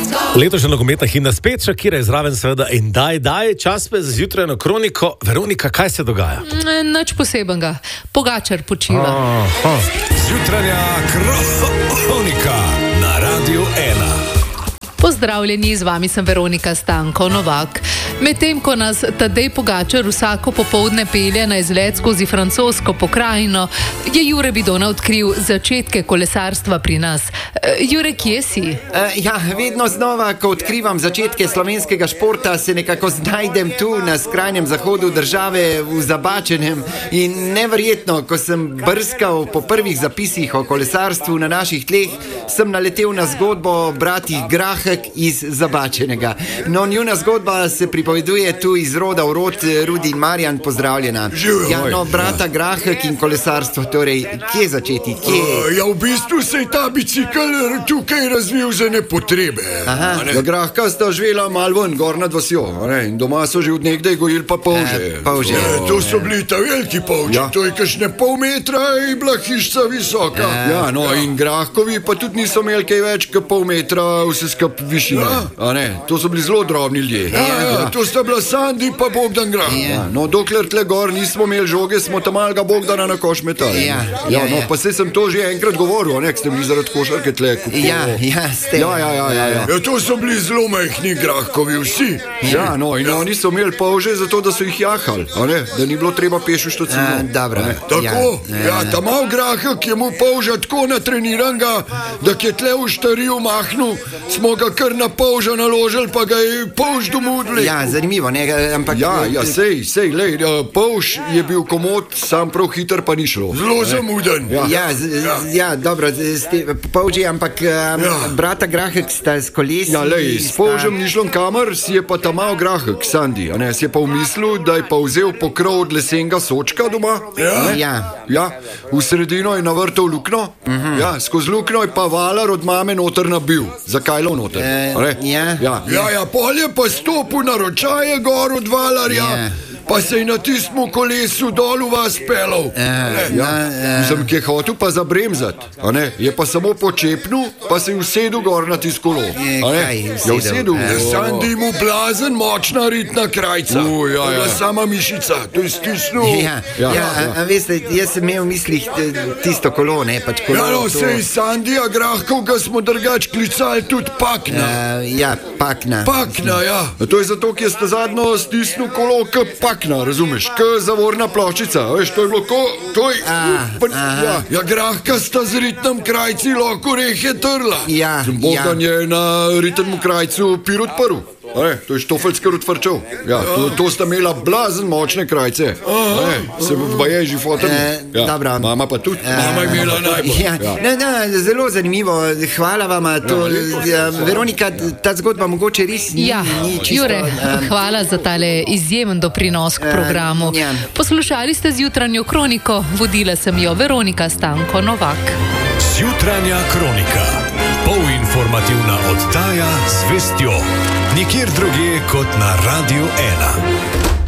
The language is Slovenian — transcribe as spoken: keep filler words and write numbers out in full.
Letošnja nogometna himna spet, Shakira je zraven seveda in daj, daj, čas pa za zjutrajno kroniko. Veronika, kaj se dogaja? Nič posebenega, Pogačar počiva. Aha. Zjutrajna kronika na Radiu ena. Pozdravljeni, z vami sem Veronika Stanko Novak. Medtem ko nas Tadej Pogačar vsako popoldne pelje na izlet skozi francosko pokrajino, je Jure Bidona odkril začetke kolesarstva pri nas. Jure, kje si? Uh, ja, vedno znova, ko odkrivam začetke slovenskega športa, se nekako znajdem tu na skrajnem zahodu države v Zabačenem in neverjetno, ko sem brskal po prvih zapisih o kolesarstvu na naših tleh, sem naletel na zgodbo bratih Grahek iz Zabačenega. No, njuna zgodba se pripoveduje tu iz roda v rod. Rudi in Marjan, pozdravljena. Ja, no, brata Grahek in kolesarstvo, torej, kje začeti? Kje? Uh, ja, v bistvu se je ta bicikl tukaj razvil za nepotrebe. Aha. Ja, Grahka sta živela malo ven, gor nad vasjo, in doma so že od nekdaj gojili pa polže. Uh, polže. Ja, to so bili ta veliki polži, Ja. to je kakšne pol metra in bila hišca visoka. Uh, ja, no, in Grahkovi pa tudi niso imeli kaj več kot pol metra vse skup višine. Ja. A ne, to so bili zelo drobni ljudje. Ja, ja, Ja. to sta bila Sandi pa Bogdan Grah. Ja. Ja, no, dokler tle gor nismo imeli žoge, smo tam malega Bogdana na koš metali. Ja, ja, ja, no, ja. pa se sem to že enkrat govoril, a ne, k ste bili zaradi košarke tle. Kako... Ja, ja, ste. Ja, ja, ja, ja, ja. Ja, to so bili zelo majhni Grahkovi vsi. Ja, no, in oni so imeli polže zato, da so jih jahali, a ne, da ni bilo treba peš v štacino. A, dobro. Tako, Ja, ja, ja ta mal Grahek je mu polža tako natreniranga, da ki je tle v štariju mahnu, smo ga kar na polža naložili, pa ga je polž domudli. Ja, zanimivo, ne, ampak... Ja, ja, sej, sej, lej, uh, polž je bil komod, sam prav hiter pa ni šlo. Zelo zamuden. Ja. Ja, z, ja. ja, dobro, ste polži, ampak um, Ja. brata Grahek sta s kolesi. Ja, lej, s polžem ni šlo kamor, si je pa ta mal Grahek, Sandi, a ne, si je pa umislil, da je pa vzel pokrov od lesenega sočka doma. Ja. ne? Ja. Ja, v sredino je navrtal lukno, uh-huh. ja, skozi lukno je pa valar od mame noter nabil. Zakaj lo noter? Eh, a ne? ja. Ja, ja, ja, pol je pa stopil na ročaje gor od valarja, Ja. pa se je na tistem kolesu dol v vas pelal. Eh, Ja, no, sem ki je hotel pa zabremzat, a ne, je pa samo počepnil, pa se je usedel gor na tisto kolo. Eh, a ne? kaj Ja, usedel? usedel. Eh. Ja, Sandi mu blazen, močna ritna krajca. U, ja, To je bila ja. sama mišica, to je stisnil. Ja, Ja, ja, ja, ja. a, a veste, jaz sem imel v mislih t- tisto kolo, ne, pač kolo. Ja, no, to- sej Sandija Grahkov ga smo drugač klicali tudi Pakna. Uh, ja, pakna. Pakna, ja. To je zato, ker ste zadnjo stisnil kolo k Pakna, razumeš? K zavorna ploščica, veš, to je bilo ko, to je... A, pa, aha. ja, ja, Grahka sta z ritnem krajci lahko rehe trla. Ja, Bogdan ja. je na ritnem krajcu pir odprl. A ne, to je štofeljski odvrčal. Ja, to, to sta imela blazen močne krajce. A ne, se pa je že fotel. Eh, dobro. Mama pa tudi. Eh, Mama je imela najbolj. Ja, Ja. ne, ne, zelo zanimivo, hvala vam. To, ja, Veronika, ta zgodba mogoče res ni, Ja, ni čisto... Jure, um, hvala za tale izjemen doprinos k Eh, programu. ja. Poslušali ste zjutranjo kroniko, vodila sem jo Veronika Stanko Novak. Zjutrajna kronika. Polinformativna oddaja z vestjo. Nikjer drugje kot na Radiu ena.